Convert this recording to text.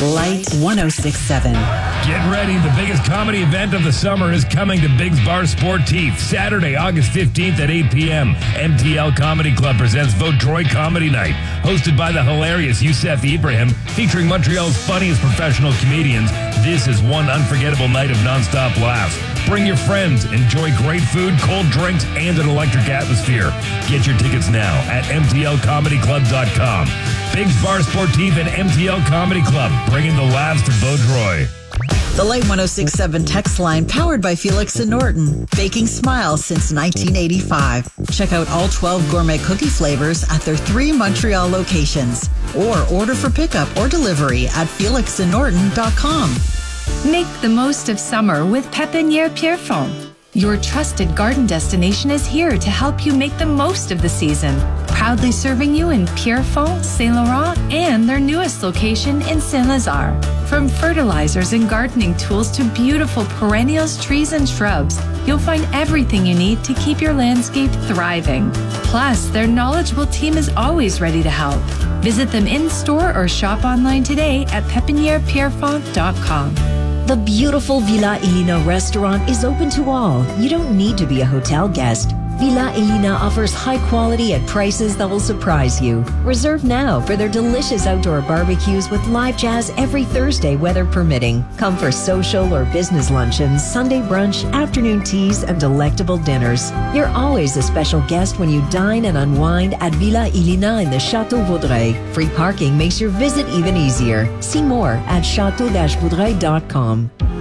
Light 106.7. Get ready. The biggest comedy event of the summer is coming to Biggs Bar Sportif Saturday, August 15th at 8 p.m. MTL Comedy Club presents Vaudreuil Comedy Night, hosted by the hilarious Youssef Ibrahim, featuring Montreal's funniest professional comedians. This is one unforgettable night of nonstop laughs. Bring your friends, enjoy great food, cold drinks, and an electric atmosphere. Get your tickets now at mtlcomedyclub.com. Biggs Bar Sportif and MTL Comedy Club, bringing the laughs to Vaudreuil. The Light 106.7 text line, powered by Felix and Norton, baking smiles since 1985. Check out all 12 gourmet cookie flavors at their 3 Montreal locations, or order for pickup or delivery at felixandnorton.com. Make the most of summer with Pépinière Pierrefonds. Your trusted garden destination is here to help you make the most of the season. Proudly serving you in Pierrefonds, Saint Laurent, and their newest location in Saint-Lazare. From fertilizers and gardening tools to beautiful perennials, trees, and shrubs, you'll find everything you need to keep your landscape thriving. Plus, their knowledgeable team is always ready to help. Visit them in-store or shop online today at pepinierepierrefonds.com. The beautiful Villa Elina restaurant is open to all. You don't need to be a hotel guest. Villa Elina offers high quality at prices that will surprise you. Reserve now for their delicious outdoor barbecues with live jazz every Thursday, weather permitting. Come for social or business luncheons, Sunday brunch, afternoon teas, and delectable dinners. You're always a special guest when you dine and unwind at Villa Elina in the Chateau Vaudreuil. Free parking makes your visit even easier. See more at chateau-vaudreuil.com.